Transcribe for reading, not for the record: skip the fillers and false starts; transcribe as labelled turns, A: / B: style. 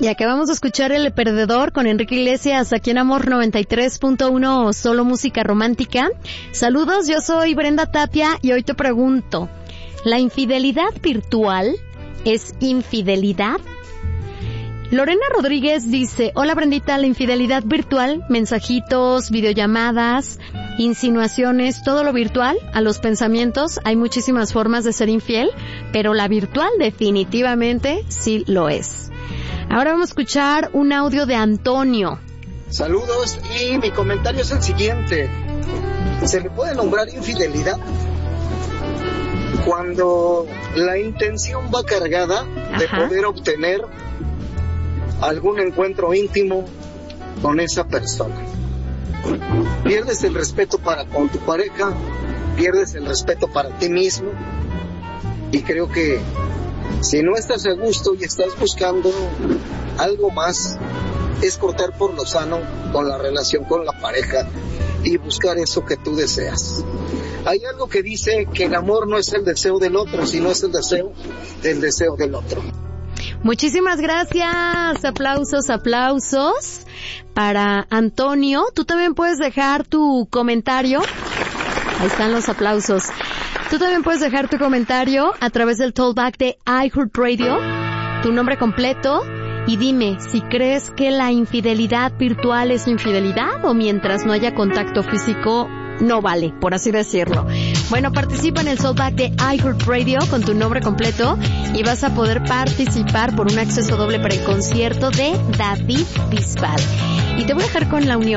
A: Y acabamos de escuchar El Perdedor con Enrique Iglesias aquí en Amor 93.1, solo música romántica. Saludos, yo soy Brenda Tapia y hoy te pregunto, ¿la infidelidad virtual es infidelidad? Lorena Rodríguez dice, hola Brendita, la infidelidad virtual, mensajitos, videollamadas, insinuaciones, todo lo virtual, a los pensamientos, hay muchísimas formas de ser infiel, pero la virtual definitivamente sí lo es. Ahora vamos a escuchar un audio de Antonio.
B: Saludos, y mi comentario es el siguiente. ¿Se le puede nombrar infidelidad cuando la intención va cargada de poder obtener algún encuentro íntimo con esa persona? Pierdes el respeto para con tu pareja, pierdes el respeto para ti mismo, y creo que si no estás a gusto y estás buscando algo más, es cortar por lo sano con la relación con la pareja y buscar eso que tú deseas. Hay algo que dice que el amor no es el deseo del otro, sino es el deseo del otro.
A: Muchísimas gracias, aplausos para Antonio. Tú también puedes dejar tu comentario. Ahí están los aplausos. Tú también puedes dejar tu comentario a través del Tollback de iHeartRadio, tu nombre completo, y dime si crees que la infidelidad virtual es infidelidad o mientras no haya contacto físico no vale, por así decirlo. Bueno, participa en el Tollback de iHeartRadio con tu nombre completo y vas a poder participar por un acceso doble para el concierto de David Bisbal. Y te voy a dejar con la unión.